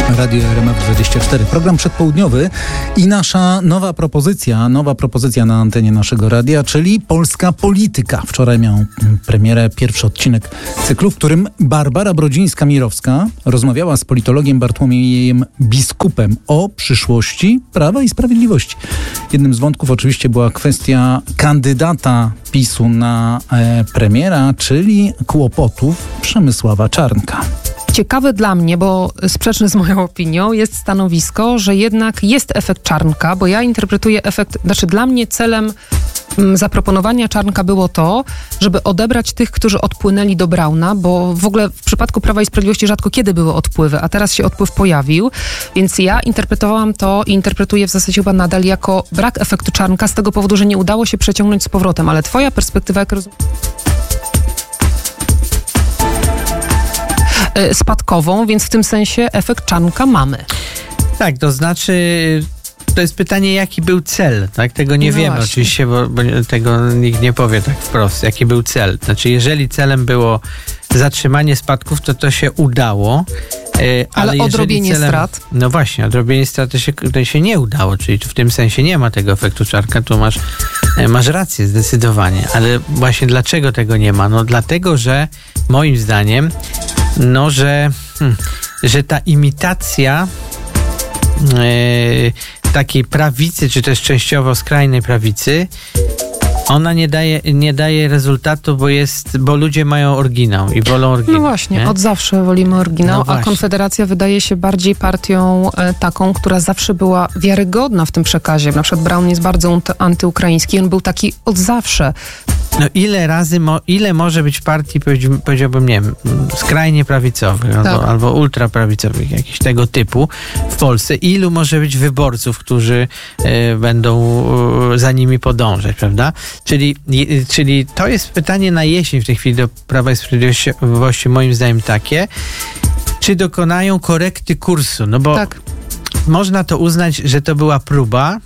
Radio RMF24. Program przedpołudniowy i nasza nowa propozycja na antenie naszego radia, czyli Polska Polityka. Wczoraj miał premierę pierwszy odcinek cyklu, w którym Barbara Brodzińska-Mirowska rozmawiała z politologiem Bartłomiejem Biskupem o przyszłości Prawa i Sprawiedliwości. Jednym z wątków oczywiście była kwestia kandydata PiS-u na premiera, czyli kłopotów Przemysława Czarnka. Ciekawe dla mnie, bo sprzeczne z moją opinią, jest stanowisko, że jednak jest efekt Czarnka, bo ja interpretuję efekt, dla mnie celem zaproponowania Czarnka było to, żeby odebrać tych, którzy odpłynęli do Brauna, bo w ogóle w przypadku Prawa i Sprawiedliwości rzadko kiedy były odpływy, a teraz się odpływ pojawił, więc ja interpretowałam to i interpretuję w zasadzie chyba nadal jako brak efektu Czarnka z tego powodu, że nie udało się przeciągnąć z powrotem, ale twoja perspektywa, jak rozumiem, spadkową, więc w tym sensie efekt Czarnka mamy. Tak, to znaczy, to jest pytanie, jaki był cel, tak? Tego nie wiemy właśnie. Oczywiście, bo tego nikt nie powie tak wprost, jaki był cel. Znaczy, jeżeli celem było zatrzymanie spadków, to się udało. Ale odrobienie strat? No właśnie, odrobienie strat to się nie udało, czyli w tym sensie nie ma tego efektu Czarnka, tu masz rację zdecydowanie, ale właśnie dlaczego tego nie ma? No dlatego, że moim zdaniem że ta imitacja takiej prawicy, czy też częściowo skrajnej prawicy, ona nie daje rezultatu, bo ludzie mają oryginał i wolą oryginał. No właśnie, nie? Od zawsze wolimy oryginał, a Konfederacja wydaje się bardziej partią taką, która zawsze była wiarygodna w tym przekazie. Na przykład Braun jest bardzo antyukraiński, on był taki od zawsze. No ile może być partii, powiedziałbym, nie wiem, skrajnie prawicowych albo ultraprawicowych, jakichś tego typu w Polsce. Ilu może być wyborców, którzy będą za nimi podążać, prawda? Czyli to jest pytanie na jesień w tej chwili do Prawa i Sprawiedliwości, moim zdaniem takie, czy dokonają korekty kursu, no bo można to uznać, że to była próba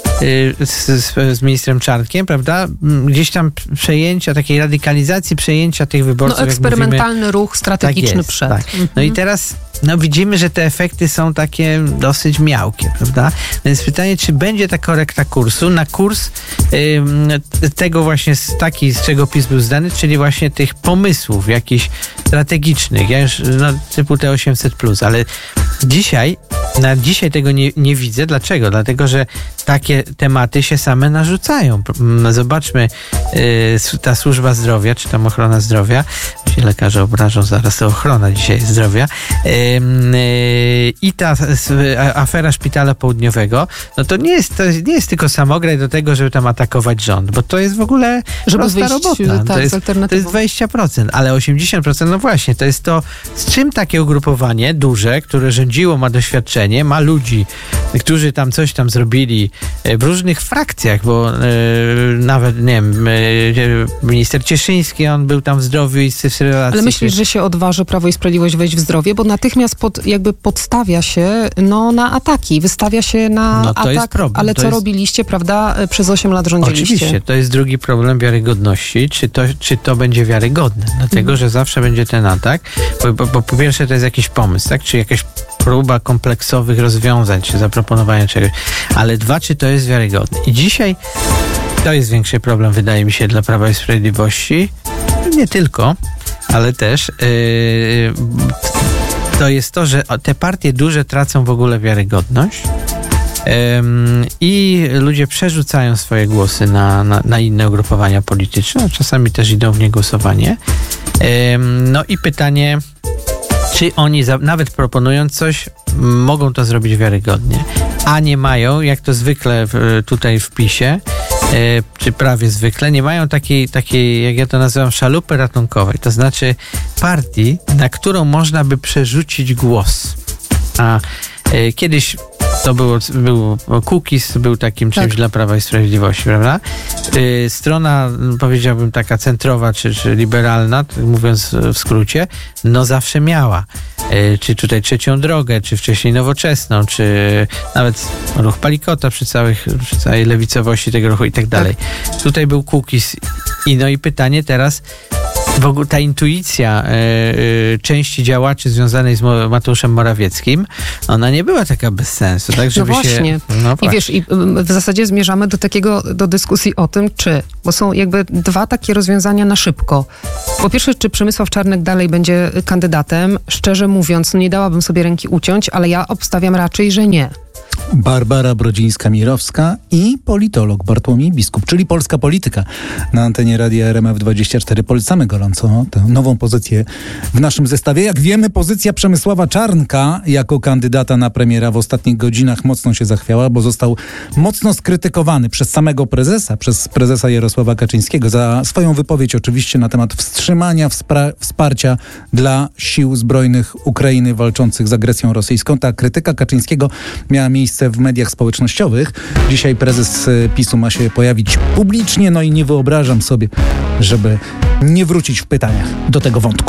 z ministrem Czarnkiem, prawda? Gdzieś tam takiej radykalizacji przejęcia tych wyborców. No eksperymentalny ruch strategiczny przed. Tak. No i teraz widzimy, że te efekty są takie dosyć miałkie, prawda? Więc pytanie, czy będzie ta korekta kursu na kurs tego właśnie z czego PiS był zdany, czyli właśnie tych pomysłów jakichś strategicznych, typu te 800+, ale na dzisiaj tego nie widzę. Dlaczego? Dlatego, że takie tematy się same narzucają. Zobaczmy, ta służba zdrowia, czy tam ochrona zdrowia, się lekarze obrażą, zaraz to ochrona dzisiaj zdrowia, i ta afera Szpitala Południowego, no to nie jest tylko samograj do tego, żeby tam atakować rząd, bo to jest w ogóle prosta robota. To jest 20%, ale 80%, no właśnie, to jest to, z czym takie ugrupowanie duże, które rządziło, ma doświadczenie, ma ludzi, którzy tam coś tam zrobili w różnych frakcjach, bo nawet, nie wiem, minister Cieszyński, on był tam w zdrowiu i w relacji. Ale myślisz, że się odważy Prawo i Sprawiedliwość wejść w zdrowie? Bo natychmiast podstawia się na ataki, wystawia się na atak. Jest problem. Ale co robiliście, prawda? Przez 8 lat rządziliście. Oczywiście, to jest drugi problem wiarygodności. Czy to będzie wiarygodne? Dlatego, że zawsze będzie ten atak, bo po pierwsze to jest jakiś pomysł, tak? Czy jakaś próba kompleksowych rozwiązań, czy zaproponowania czegoś. Ale dwa, czy to jest wiarygodne? I dzisiaj to jest większy problem, wydaje mi się, dla Prawa i Sprawiedliwości. Nie tylko, ale też to jest to, że te partie duże tracą w ogóle wiarygodność i ludzie przerzucają swoje głosy na inne ugrupowania polityczne, czasami też idą w niegłosowanie. No i pytanie, czy oni nawet proponując coś, mogą to zrobić wiarygodnie, a nie mają, jak to zwykle tutaj w PiS-ie, czy prawie zwykle, nie mają takiej, jak ja to nazywam, szalupy ratunkowej, to znaczy partii, na którą można by przerzucić głos. A kiedyś to był Kukiz, był takim czymś dla Prawa i Sprawiedliwości, prawda? Strona, powiedziałbym, taka centrowa, czy liberalna, mówiąc w skrócie, zawsze miała. Czy tutaj Trzecią Drogę, czy wcześniej Nowoczesną, czy nawet ruch Palikota przy całej lewicowości tego ruchu i tak dalej. Tutaj był Kukiz. I pytanie teraz, w ogóle ta intuicja części działaczy związanej z Mateuszem Morawieckim, ona nie była taka bez sensu, tak? Żeby No właśnie. I wiesz, i w zasadzie zmierzamy do dyskusji o tym, bo są jakby dwa takie rozwiązania na szybko. Po pierwsze, czy Przemysław Czarnek dalej będzie kandydatem? Szczerze mówiąc, nie dałabym sobie ręki uciąć, ale ja obstawiam raczej, że nie. Barbara Brodzińska-Mirowska i politolog Bartłomiej Biskup, czyli Polska Polityka na antenie Radia RMF24. Polecamy gorąco tę nową pozycję w naszym zestawie. Jak wiemy, pozycja Przemysława Czarnka jako kandydata na premiera w ostatnich godzinach mocno się zachwiała, bo został mocno skrytykowany przez samego prezesa, przez prezesa Jarosława Kaczyńskiego za swoją wypowiedź oczywiście na temat wstrzymania wsparcia dla sił zbrojnych Ukrainy walczących z agresją rosyjską. Ta krytyka Kaczyńskiego miała miejsce w mediach społecznościowych. Dzisiaj prezes PiS-u ma się pojawić publicznie, no i nie wyobrażam sobie, żeby nie wrócić w pytaniach do tego wątku.